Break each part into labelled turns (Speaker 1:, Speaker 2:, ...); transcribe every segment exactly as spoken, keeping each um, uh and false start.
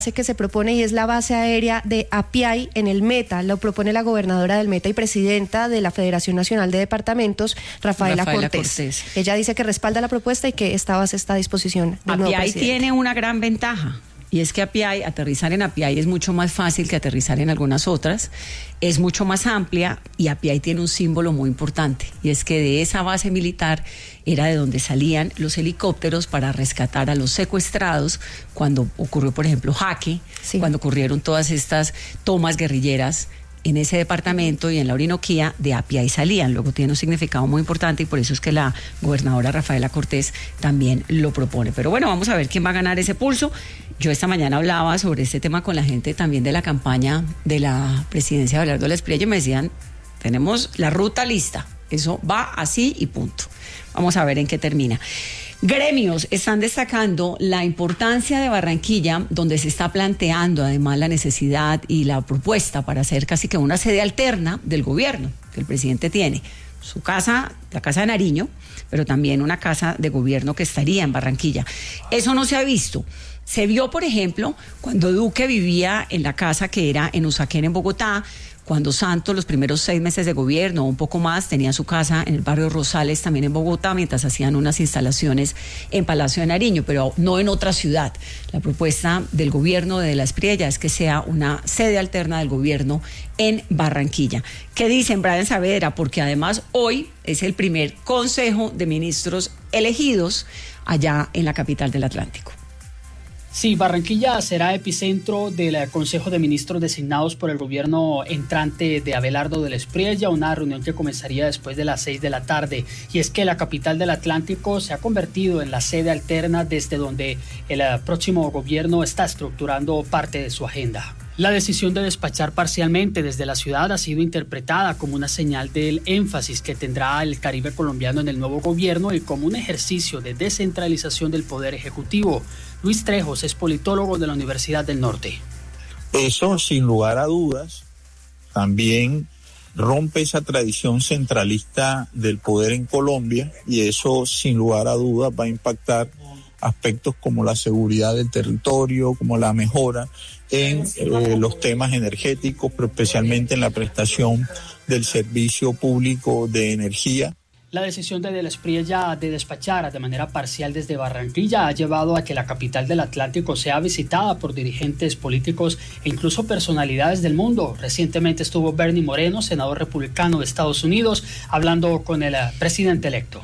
Speaker 1: que se propone y es la base aérea de Apiay en el Meta. Lo propone la gobernadora del Meta y presidenta de la Federación Nacional de Departamentos, Rafaela, Rafaela Cortés. Cortés. Ella dice que respalda la propuesta y que esta base está a disposición del nuevo presidente.
Speaker 2: Apiay tiene una gran ventaja. Y es que Apiay, aterrizar en Apiay es mucho más fácil que aterrizar en algunas otras, es mucho más amplia y Apiay tiene un símbolo muy importante, y es que de esa base militar era de donde salían los helicópteros para rescatar a los secuestrados cuando ocurrió, por ejemplo, Jaque, sí. cuando ocurrieron todas estas tomas guerrilleras en ese departamento y en la Orinoquía, de Apiay salían. Luego tiene un significado muy importante y por eso es que la gobernadora Rafaela Cortés también lo propone. Pero bueno, vamos a ver quién va a ganar ese pulso. Yo esta mañana hablaba sobre este tema con la gente también de la campaña de la presidencia de Abelardo Lesprilla y me decían, tenemos la ruta lista, eso va así y punto. Vamos a ver en qué termina. Gremios están destacando la importancia de Barranquilla, donde se está planteando además la necesidad y la propuesta para hacer casi que una sede alterna del gobierno que el presidente tiene. Su casa, la Casa de Nariño, pero también una casa de gobierno que estaría en Barranquilla. Eso no se ha visto. Se vio, por ejemplo, cuando Duque vivía en la casa que era en Usaquén, en Bogotá, cuando Santos, los primeros seis meses de gobierno, o un poco más, tenía su casa en el barrio Rosales, también en Bogotá, mientras hacían unas instalaciones en Palacio de Nariño, pero no en otra ciudad. La propuesta del gobierno de la Espriella es que sea una sede alterna del gobierno en Barranquilla. ¿Qué dicen, Brian Saavedra? Porque además hoy es el primer Consejo de Ministros elegidos allá en la capital del Atlántico.
Speaker 3: Sí, Barranquilla será epicentro del Consejo de Ministros designados por el gobierno entrante de Abelardo del Espriella, una reunión que comenzaría después de las seis de la tarde. Y es que la capital del Atlántico se ha convertido en la sede alterna desde donde el próximo gobierno está estructurando parte de su agenda. La decisión de despachar parcialmente desde la ciudad ha sido interpretada como una señal del énfasis que tendrá el Caribe colombiano en el nuevo gobierno y como un ejercicio de descentralización del poder ejecutivo. Luis Trejos es politólogo de la Universidad del Norte.
Speaker 4: Eso, sin lugar a dudas, también rompe esa tradición centralista del poder en Colombia y eso, sin lugar a dudas, va a impactar aspectos como la seguridad del territorio, como la mejora en eh, los temas energéticos, pero especialmente en la prestación del servicio público de energía.
Speaker 3: La decisión de del Espriella de despachar de manera parcial desde Barranquilla ha llevado a que la capital del Atlántico sea visitada por dirigentes políticos e incluso personalidades del mundo. Recientemente estuvo Bernie Moreno, senador republicano de Estados Unidos, hablando con el presidente electo.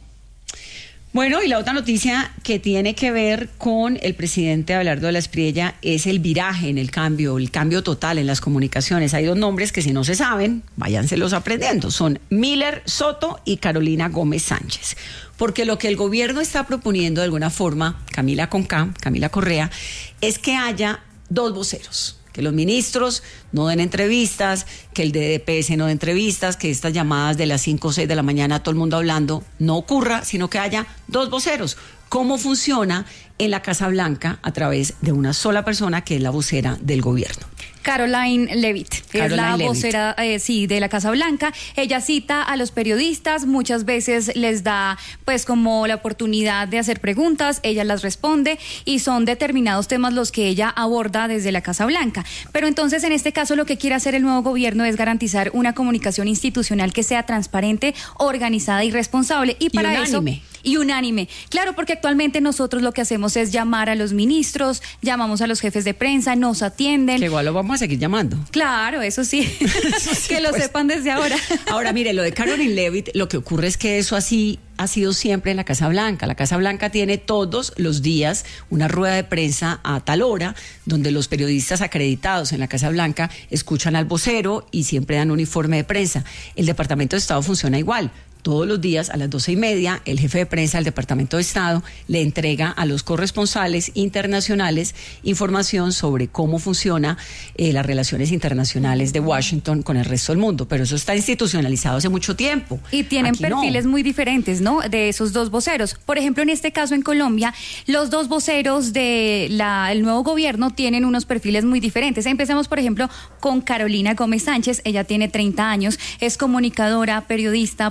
Speaker 2: Bueno, y la otra noticia que tiene que ver con el presidente Abelardo de la Espriella es el viraje en el cambio, el cambio total en las comunicaciones. Hay dos nombres que si no se saben, váyanselos aprendiendo. Son Miller Soto y Carolina Gómez Sánchez. Porque lo que el gobierno está proponiendo de alguna forma, Camila con K, Camila Correa, es que haya dos voceros. Que los ministros no den entrevistas, que el D D P S no dé entrevistas, que estas llamadas de las cinco o seis de la mañana todo el mundo hablando no ocurra, sino que haya dos voceros. ¿Cómo funciona en la Casa Blanca a través de una sola persona que es la vocera del gobierno?
Speaker 5: Caroline Leavitt,
Speaker 2: Caroline
Speaker 5: es la
Speaker 2: Leavitt.
Speaker 5: vocera eh, sí, de la Casa Blanca. Ella cita a los periodistas, muchas veces les da pues como la oportunidad de hacer preguntas, ella las responde y son determinados temas los que ella aborda desde la Casa Blanca. Pero entonces en este caso lo que quiere hacer el nuevo gobierno es garantizar una comunicación institucional que sea transparente, organizada y responsable. Y para
Speaker 2: y unánime.
Speaker 5: eso... Y unánime. Claro, porque actualmente nosotros lo que hacemos es llamar a los ministros, llamamos a los jefes de prensa, nos atienden.
Speaker 2: Que igual lo vamos a seguir llamando.
Speaker 5: Claro, eso sí,
Speaker 2: Eso sí
Speaker 5: que lo
Speaker 2: pues.
Speaker 5: sepan desde ahora.
Speaker 2: Ahora, mire, lo de Caroline Leavitt, lo que ocurre es que eso así ha sido siempre en la Casa Blanca. La Casa Blanca tiene todos los días una rueda de prensa a tal hora, donde los periodistas acreditados en la Casa Blanca escuchan al vocero y siempre dan un informe de prensa. El Departamento de Estado funciona igual. Todos los días a las doce y media, el jefe de prensa del Departamento de Estado le entrega a los corresponsales internacionales información sobre cómo funciona eh, las relaciones internacionales de Washington con el resto del mundo. Pero eso está institucionalizado hace mucho tiempo.
Speaker 5: Y tienen
Speaker 2: Aquí
Speaker 5: perfiles
Speaker 2: no.
Speaker 5: muy diferentes, ¿no? De esos dos voceros. Por ejemplo, en este caso en Colombia, los dos voceros del nuevo gobierno tienen unos perfiles muy diferentes. Empecemos, por ejemplo, con Carolina Gómez Sánchez. Ella tiene treinta años, es comunicadora, periodista, presentadora.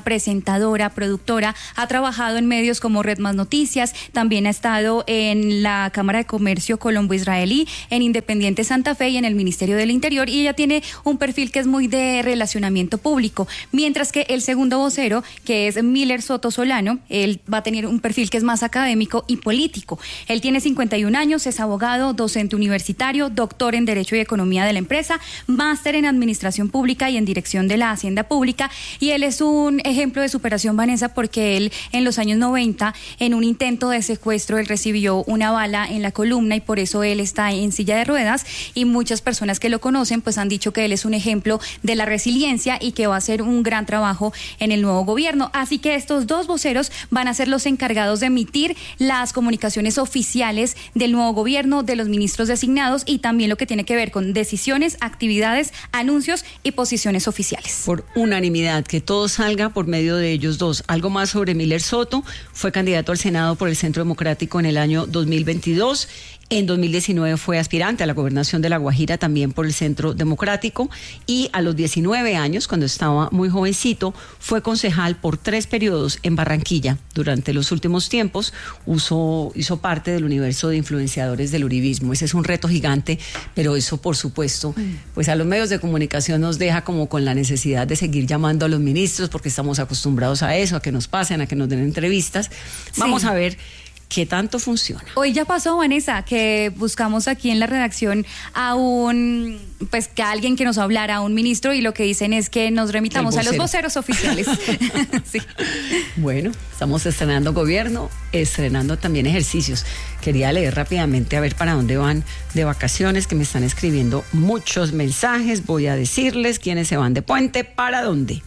Speaker 5: presentadora, productora, ha trabajado en medios como Red Más Noticias, también ha estado en la Cámara de Comercio Colombo-Israelí, en Independiente Santa Fe y en el Ministerio del Interior, y ella tiene un perfil que es muy de relacionamiento público, mientras que el segundo vocero, que es Miller Soto Solano, él va a tener un perfil que es más académico y político. Él tiene cincuenta y un años, es abogado, docente universitario, doctor en Derecho y Economía de la Empresa, máster en Administración Pública y en Dirección de la Hacienda Pública, y él es un ejemplo de superación, Vanessa, porque él en los años noventa, en un intento de secuestro, él recibió una bala en la columna y por eso él está en silla de ruedas, y muchas personas que lo conocen pues han dicho que él es un ejemplo de la resiliencia y que va a hacer un gran trabajo en el nuevo gobierno. Así que estos dos voceros van a ser los encargados de emitir las comunicaciones oficiales del nuevo gobierno, de los ministros designados y también lo que tiene que ver con decisiones, actividades, anuncios y posiciones oficiales.
Speaker 2: Por unanimidad, que todo salga por medio de ellos dos. Algo más sobre Miller Soto: fue candidato al Senado por el Centro Democrático en el año dos mil veintidós. En dos mil diecinueve fue aspirante a la gobernación de La Guajira, también por el Centro Democrático, y a los diecinueve años, cuando estaba muy jovencito, fue concejal por tres periodos en Barranquilla. Durante los últimos tiempos usó, hizo parte del universo de influenciadores del uribismo. Ese es un reto gigante, pero eso, por supuesto, pues a los medios de comunicación nos deja como con la necesidad de seguir llamando a los ministros, porque estamos acostumbrados a eso, a que nos pasen, a que nos den entrevistas. Vamos sí. a ver ¿qué tanto funciona?
Speaker 5: Hoy ya pasó, Vanessa, que buscamos aquí en la redacción a un, pues que alguien que nos hablara, a un ministro, y lo que dicen es que nos remitamos a los voceros oficiales. Sí.
Speaker 2: Bueno, estamos estrenando gobierno, estrenando también ejercicios. Quería leer rápidamente a ver para dónde van de vacaciones, que me están escribiendo muchos mensajes. Voy a decirles quiénes se van de puente, para dónde.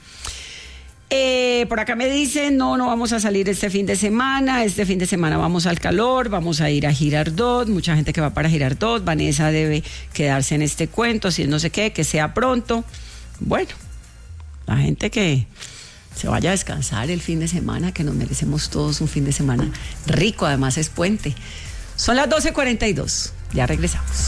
Speaker 2: Eh, por acá me dicen, no, no vamos a salir este fin de semana, este fin de semana vamos al calor, vamos a ir a Girardot, mucha gente que va para Girardot, Vanessa debe quedarse en este cuento, así no sé qué, que sea pronto. Bueno, la gente que se vaya a descansar el fin de semana, que nos merecemos todos un fin de semana rico, además es puente. Son las doce cuarenta y dos, ya regresamos.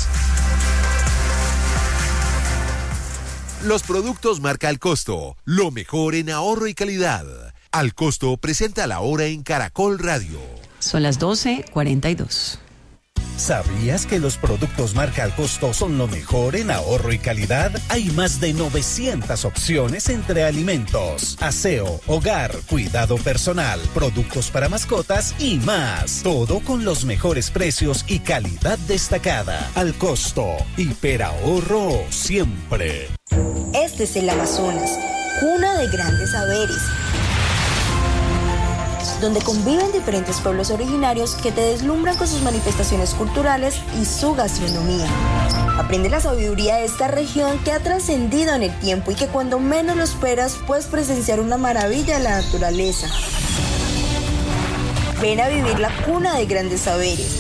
Speaker 6: Los productos marca Al Costo, lo mejor en ahorro y calidad. Al Costo presenta la hora en Caracol Radio.
Speaker 2: Son las doce cuarenta y dos.
Speaker 7: ¿Sabías que los productos marca Al Costo son lo mejor en ahorro y calidad? Hay más de novecientas opciones entre alimentos, aseo, hogar, cuidado personal, productos para mascotas y más. Todo con los mejores precios y calidad destacada. Al Costo, hiperahorro siempre.
Speaker 8: Este es el Amazonas, cuna de grandes saberes, donde conviven diferentes pueblos originarios que te deslumbran con sus manifestaciones culturales y su gastronomía. Aprende la sabiduría de esta región que ha trascendido en el tiempo y que cuando menos lo esperas puedes presenciar una maravilla de la naturaleza. Ven a vivir la cuna de grandes saberes.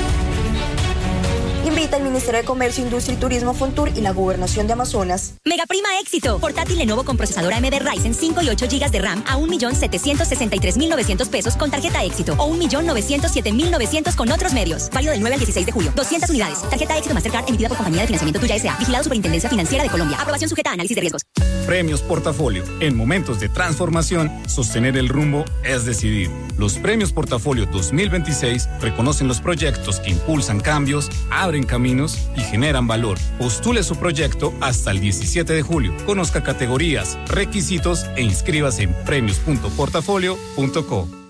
Speaker 8: Invita al Ministerio de Comercio, Industria y Turismo, Fontur y la Gobernación de Amazonas.
Speaker 9: Mega prima éxito. Portátil Lenovo con procesadora A M D Ryzen cinco y ocho gigas de RAM a un millón setecientos sesenta y tres mil novecientos pesos con tarjeta éxito o un millón novecientos siete mil novecientos con otros medios. Válido del nueve al dieciséis de julio. doscientas unidades. Tarjeta éxito Mastercard emitida por Compañía de Financiamiento Tuya S A. Vigilado Superintendencia Financiera de Colombia. Aprobación sujeta a análisis de riesgos.
Speaker 10: Premios Portafolio. En momentos de transformación, sostener el rumbo es decidir. Los Premios Portafolio dos mil veintiséis reconocen los proyectos que impulsan cambios, abren caminos y generan valor. Postule su proyecto hasta el diecisiete de julio. Conozca categorías, requisitos e inscríbase en premios punto portafolio punto co.